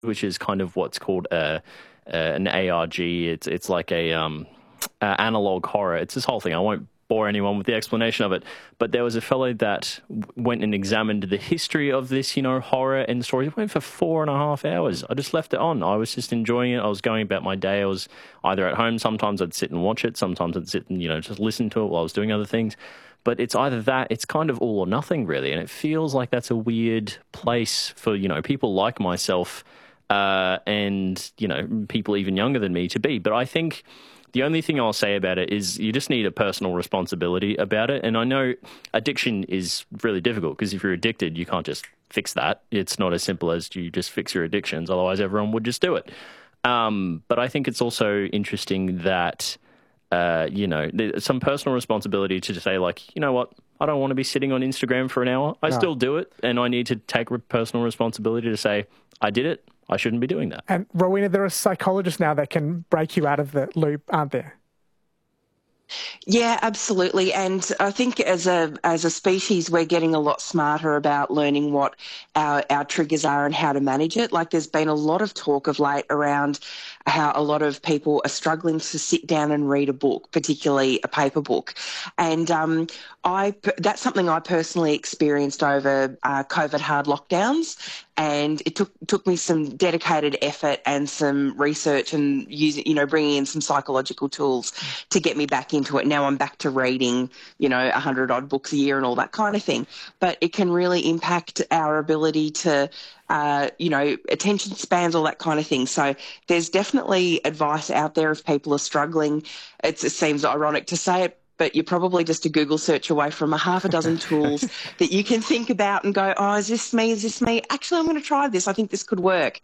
which is kind of what's called an ARG. It's like a analog horror. It's this whole thing. I won't bore anyone with the explanation of it, but there was a fellow that went and examined the history of this, horror and stories. It went for 4.5 hours. I just left it on. I was just enjoying it. I was going about my day. I was either at home. Sometimes I'd sit and watch it. Sometimes I'd sit and, just listen to it while I was doing other things. But it's either that, it's kind of all or nothing, really. And it feels like that's a weird place for, people like myself and, people even younger than me to be. But I think the only thing I'll say about it is you just need a personal responsibility about it. And I know addiction is really difficult because if you're addicted, you can't just fix that. It's not as simple as you just fix your addictions. Otherwise, everyone would just do it. But I think it's also interesting that, there's some personal responsibility to just say, like, you know what? I don't want to be sitting on Instagram for an hour. I still do it. And I need to take personal responsibility to say, I did it. I shouldn't be doing that. And Rowena, there are psychologists now that can break you out of the loop, aren't there? Yeah, absolutely. And I think as a species, we're getting a lot smarter about learning what our triggers are and how to manage it. Like there's been a lot of talk of late around how a lot of people are struggling to sit down and read a book, particularly a paper book. And that's something I personally experienced over COVID hard lockdowns. And it took me some dedicated effort and some research and bringing in some psychological tools to get me back into it. Now I'm back to reading, 100 odd books a year and all that kind of thing. But it can really impact our ability to, attention spans, all that kind of thing. So there's definitely advice out there if people are struggling. It seems ironic to say it, but you're probably just a Google search away from a half a dozen tools that you can think about and go, oh, is this me? Is this me? Actually, I'm going to try this. I think this could work,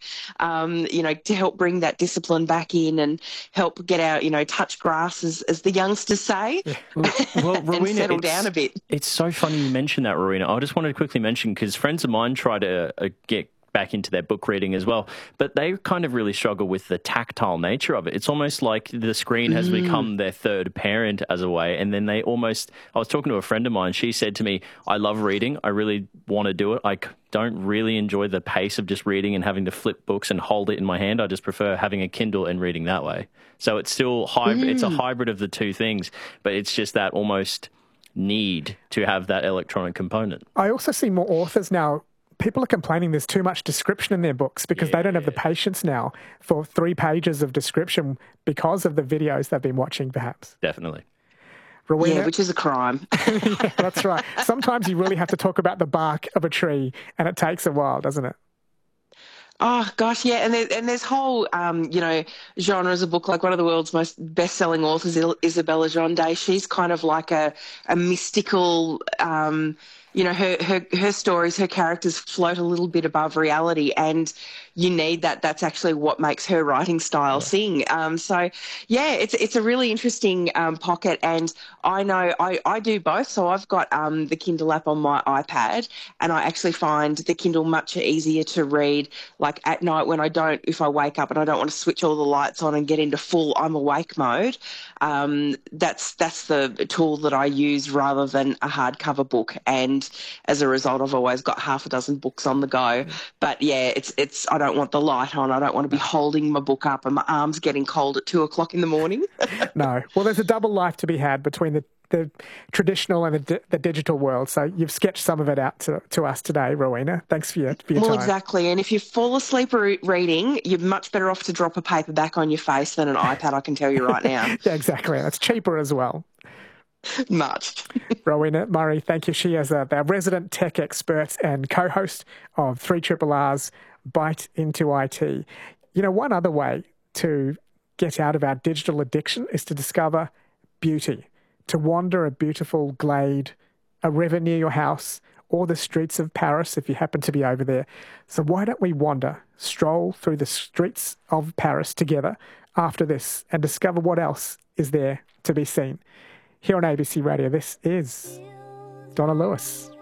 to help bring that discipline back in and help get our, touch grass, as the youngsters say, well, Rowena, and settle down a bit. It's so funny you mentioned that, Rowena. I just wanted to quickly mention, because friends of mine try to get back into their book reading as well, but they kind of really struggle with the tactile nature of it. It's almost like the screen has become their third parent as a way, and then I was talking to a friend of mine, she said to me, I love reading, I really want to do it, I don't really enjoy the pace of just reading and having to flip books and hold it in my hand. I just prefer having a Kindle and reading that way. So it's still it's a hybrid of the two things, but it's just that almost need to have that electronic component. I also see more authors now. People are complaining there's too much description in their books because they don't have the patience now for 3 pages of description because of the videos they've been watching, perhaps. Definitely. Rowena, yeah, which is a crime. Yeah, that's right. Sometimes you really have to talk about the bark of a tree, and it takes a while, doesn't it? Oh, gosh, yeah. And there's whole, genres of book. Like one of the world's most best-selling authors, Isabella Jonde, she's kind of like a mystical... her stories, her characters float a little bit above reality, and you need that. That's actually what makes her writing style sing. It's a really interesting pocket, and I know I do both. So I've got the Kindle app on my iPad, and I actually find the Kindle much easier to read, like at night when if I wake up and I don't want to switch all the lights on and get into full I'm awake mode. That's the tool that I use rather than a hardcover book, and as a result, I've always got half a dozen books on the go. But yeah, it's I don't want the light on. I don't want to be holding my book up and my arms getting cold at 2:00 in the morning. No. Well, there's a double life to be had between the traditional and the digital world. So you've sketched some of it out to us today, Rowena. Thanks for your time. Well, exactly. And if you fall asleep reading, you're much better off to drop a paperback on your face than an iPad, I can tell you right now. Yeah, exactly. That's cheaper as well. Much. Rowena Murray, thank you. She is our resident tech expert and co-host of 3RRR's Bite into IT. One other way to get out of our digital addiction is to discover beauty, to wander a beautiful glade, a river near your house, or the streets of Paris if you happen to be over there. So why don't we stroll through the streets of Paris together after this and discover what else is there to be seen. Here on ABC Radio, this is Donna Lewis.